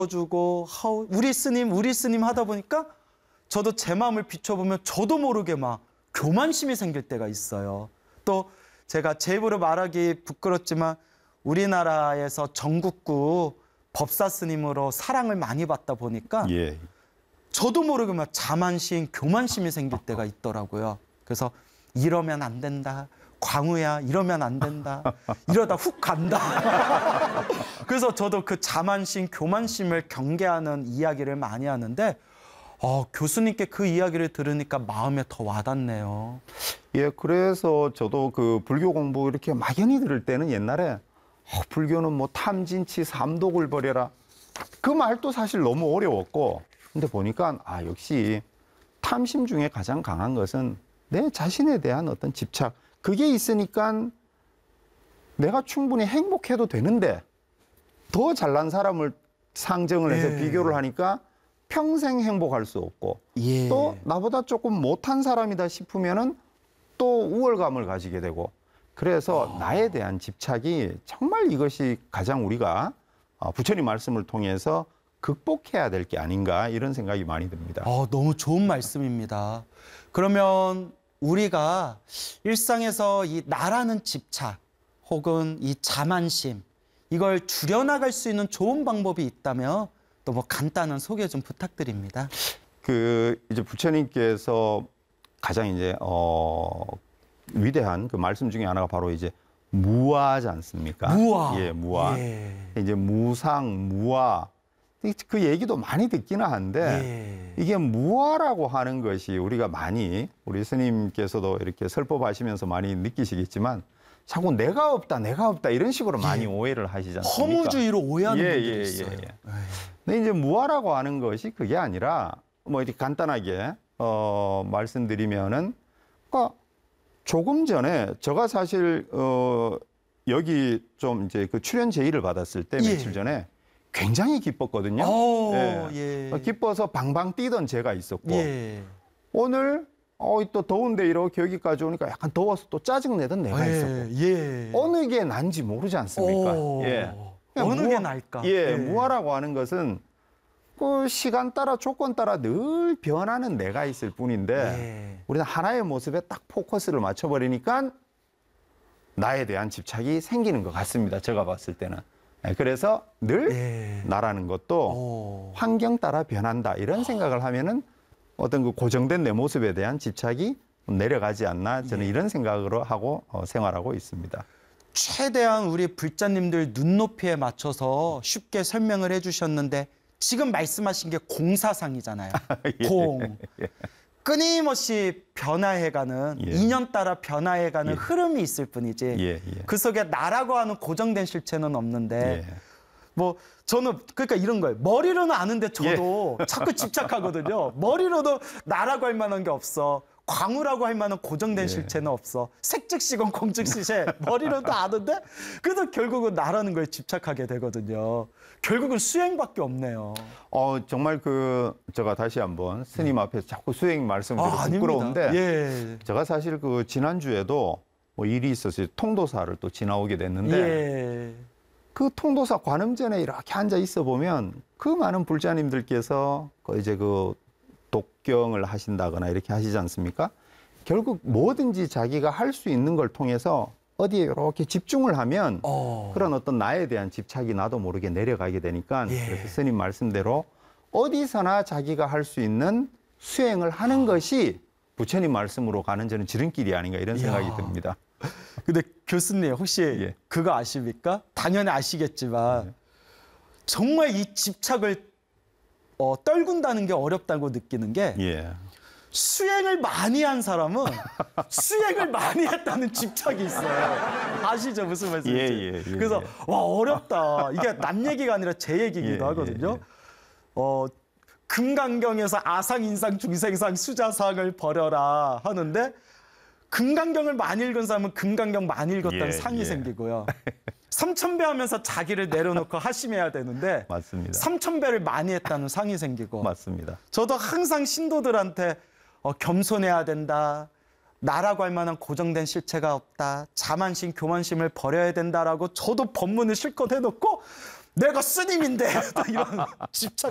주고 우리 스님 하다 보니까 저도 제 마음을 비춰보면 저도 모르게 막 교만심이 생길 때가 있어요. 또 제가 제 입으로 말하기 부끄럽지만 우리나라에서 전국구 법사 스님으로 사랑을 많이 받다 보니까 예. 저도 모르게 막 자만심, 교만심이 생길 때가 있더라고요. 그래서 이러면 안 된다. 광우야, 이러면 안 된다. 이러다 훅 간다. 그래서 저도 그 자만심, 교만심을 경계하는 이야기를 많이 하는데 교수님께 그 이야기를 들으니까 마음에 더 와닿네요. 예, 그래서 저도 그 불교 공부 이렇게 막연히 들을 때는 옛날에 불교는 뭐 탐진치 삼독을 버려라. 그 말도 사실 너무 어려웠고, 근데 보니까 역시 탐심 중에 가장 강한 것은 내 자신에 대한 어떤 집착. 그게 있으니까 내가 충분히 행복해도 되는데 더 잘난 사람을 상정을 해서 비교를 하니까 평생 행복할 수 없고 또 나보다 조금 못한 사람이다 싶으면은 또 우월감을 가지게 되고 그래서 나에 대한 집착이 정말 이것이 가장 우리가 부처님 말씀을 통해서 극복해야 될 게 아닌가 이런 생각이 많이 듭니다. 너무 좋은 말씀입니다. 그러면 우리가 일상에서 이 나라는 집착 혹은 이 자만심 이걸 줄여나갈 수 있는 좋은 방법이 있다면 또 뭐 간단한 소개 좀 부탁드립니다. 이제 부처님께서 가장 이제 위대한 그 말씀 중에 하나가 바로 이제 무아지 않습니까? 무아. 예, 무아. 예. 이제 무상, 무아. 그 얘기도 많이 듣기는 한데 이게 무아라고 하는 것이 우리가 많이 우리 스님께서도 이렇게 설법하시면서 많이 느끼시겠지만 자꾸 내가 없다 이런 식으로 많이 오해를 하시지 않습니까? 허무주의로 오해하는 분들이 있어요. 근데 이제 무아라고 하는 것이 그게 아니라 뭐 이렇게 간단하게 말씀드리면은 그러니까 조금 전에 제가 사실 여기 좀 이제 그 출연 제의를 받았을 때 며칠 전에 굉장히 기뻤거든요. 기뻐서 방방 뛰던 제가 있었고 오늘 또 더운데 이렇게 여기까지 오니까 약간 더워서 또 짜증내던 내가 있었고 어느 게 난지 모르지 않습니까? 어느 게 날까? 무아라고 하는 것은 그 시간 따라 조건 따라 늘 변하는 내가 있을 뿐인데 우리는 하나의 모습에 딱 포커스를 맞춰버리니까 나에 대한 집착이 생기는 것 같습니다. 제가 봤을 때는. 그래서 늘 나라는 것도 환경 따라 변한다 이런 생각을 하면은 어떤 그 고정된 내 모습에 대한 집착이 내려가지 않나 저는 이런 생각으로 하고 생활하고 있습니다. 최대한 우리 불자님들 눈높이에 맞춰서 쉽게 설명을 해주셨는데 지금 말씀하신 게 공사상이잖아요. 공. 끊임없이 변화해가는 인연 따라 변화해가는 흐름이 있을 뿐이지 그 속에 나라고 하는 고정된 실체는 없는데 뭐 저는 그러니까 이런 거예요. 머리로는 아는데 저도 자꾸 집착하거든요. 머리로도 나라고 할 만한 게 없어. 광우라고 할 만한 고정된 실체는 없어. 색즉시건 공즉시세 머리로도 아는데 그래도 결국은 나라는 거에 집착하게 되거든요. 결국은 수행밖에 없네요. 정말 제가 다시 한번 스님 앞에서 자꾸 수행 말씀드리고 부끄러운데 제가 사실 그 지난주에도 뭐 일이 있어서 통도사를 또 지나오게 됐는데 그 통도사 관음전에 이렇게 앉아 있어 보면 그 많은 불자님들께서 이제 그 독경을 하신다거나 이렇게 하시지 않습니까? 결국 뭐든지 자기가 할 수 있는 걸 통해서 어디에 이렇게 집중을 하면 그런 어떤 나에 대한 집착이 나도 모르게 내려가게 되니까 그래서 스님 말씀대로 어디서나 자기가 할 수 있는 수행을 하는 것이 부처님 말씀으로 가는 저는 지름길이 아닌가 이런 생각이 듭니다. 근데 교수님 혹시 그거 아십니까? 당연히 아시겠지만 정말 이 집착을 떨군다는 게 어렵다고 느끼는 게 수행을 많이 한 사람은 수행을 많이 했다는 집착이 있어요. 아시죠? 무슨 말씀인지. 그래서 와 어렵다. 이게 남 얘기가 아니라 제 얘기이기도 하거든요. 금강경에서 아상, 인상, 중생상, 수자상을 버려라 하는데 금강경을 많이 읽은 사람은 금강경 많이 읽었다는 상이 생기고요. 3000배 하면서 자기를 내려놓고 하심해야 되는데 맞습니다. 3000배를 많이 했다는 상이 생기고 맞습니다. 저도 항상 신도들한테 겸손해야 된다. 나라고 할 만한 고정된 실체가 없다. 자만심, 교만심을 버려야 된다라고 저도 법문을 실컷 해놓고 내가 스님인데 또 이런 십자